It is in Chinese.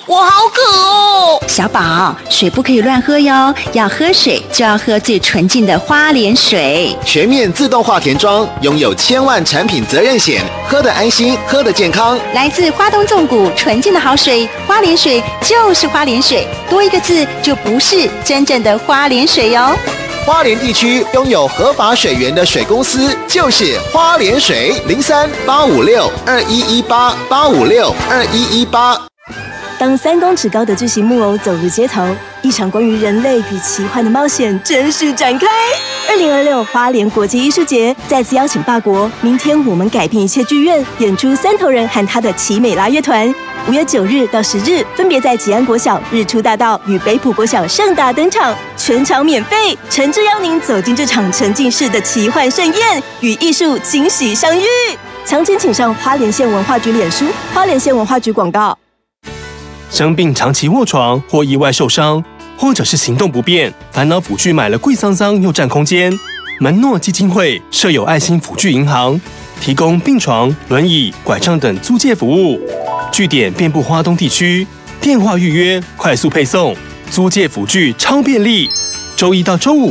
我好渴哦！ 小宝，水不可以乱喝哟，要喝水就要喝最纯净的花莲水。 全面自动化田庄，拥有1000万产品责任险，喝得安心，喝得健康。 来自花东纵谷纯净的好水，花莲水就是花莲水，多一个字就不是真正的花莲水哟。 花莲地区拥有合法水源的水公司就是花莲水，03-856-2118，856-2118。 当3公尺高的巨型木偶走入街头，一场关于人类与奇幻的冒险正式展开。2026花莲国际艺术节再次邀请法国明天我们改变一切剧院演出三头人和他的奇美拉乐团，5月9日到10日分别在吉安国小、日出大道与北埔国小盛大登场，全场免费，诚挚邀您走进这场沉浸式的奇幻盛宴，与艺术惊喜相遇。详情请上花莲县文化局脸书、花莲县文化局广告。 生病长期卧床或意外受伤，或者是行动不便，烦恼辅具买了贵桑桑又占空间。门诺基金会设有爱心辅具银行，提供病床、轮椅、拐杖等租借服务。据点遍布花东地区，电话预约，快速配送，租借辅具超便利。周一到周五